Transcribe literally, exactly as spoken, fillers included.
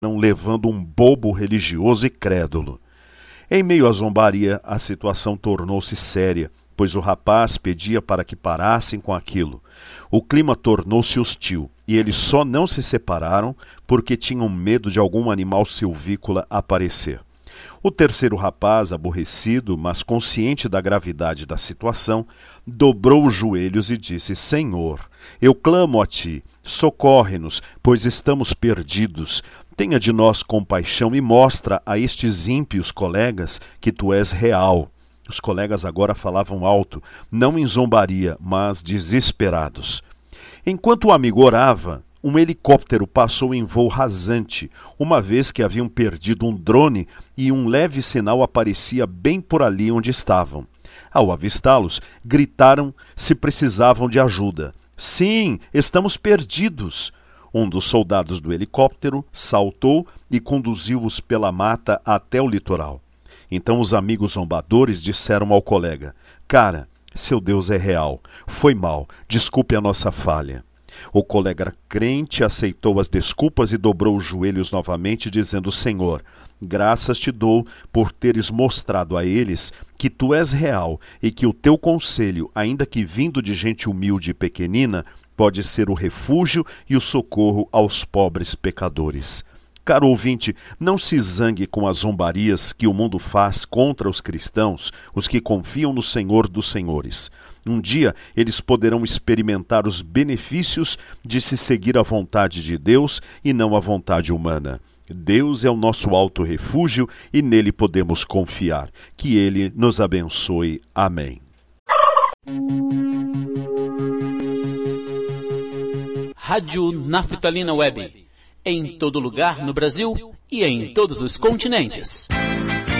levando um bobo religioso e crédulo. Em meio à zombaria, a situação tornou-se séria, pois o rapaz pedia para que parassem com aquilo. O clima tornou-se hostil, e eles só não se separaram porque tinham medo de algum animal silvícola aparecer. O terceiro rapaz, aborrecido, mas consciente da gravidade da situação, dobrou os joelhos e disse: Senhor, eu clamo a ti, socorre-nos, pois estamos perdidos. Tenha de nós compaixão e mostra a estes ímpios colegas que tu és real. Os colegas agora falavam alto, não em zombaria, mas desesperados. Enquanto o amigo orava, um helicóptero passou em voo rasante, uma vez que haviam perdido um drone e um leve sinal aparecia bem por ali onde estavam. Ao avistá-los, gritaram se precisavam de ajuda. Sim, estamos perdidos! Um dos soldados do helicóptero saltou e conduziu-os pela mata até o litoral. Então os amigos zombadores disseram ao colega: Cara, seu Deus é real. Foi mal. Desculpe a nossa falha. O colega crente aceitou as desculpas e dobrou os joelhos novamente, dizendo: Senhor, graças te dou por teres mostrado a eles que tu és real e que o teu conselho, ainda que vindo de gente humilde e pequenina, pode ser o refúgio e o socorro aos pobres pecadores. Caro ouvinte, não se zangue com as zombarias que o mundo faz contra os cristãos, os que confiam no Senhor dos Senhores. Um dia eles poderão experimentar os benefícios de se seguir a vontade de Deus e não a vontade humana. Deus é o nosso alto refúgio e nele podemos confiar. Que Ele nos abençoe. Amém. Rádio Naftalina Web. Em todo lugar no Brasil e em todos os continentes.